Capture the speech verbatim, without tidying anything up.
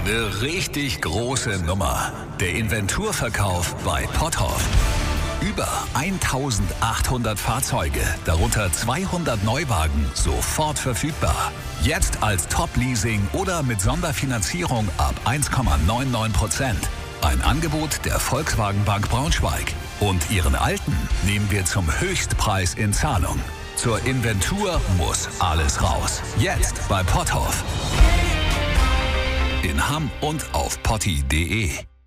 Eine richtig große Nummer. Der Inventurverkauf bei Potthoff. Über eintausendachthundert Fahrzeuge, darunter zweihundert Neuwagen, sofort verfügbar. Jetzt als Top-Leasing oder mit Sonderfinanzierung ab eins Komma neunundneunzig Prozent. Ein Angebot der Volkswagen Bank Braunschweig. Und Ihren alten nehmen wir zum Höchstpreis in Zahlung. Zur Inventur muss alles raus. Jetzt bei Potthoff. In Hamm und auf potti punkt de.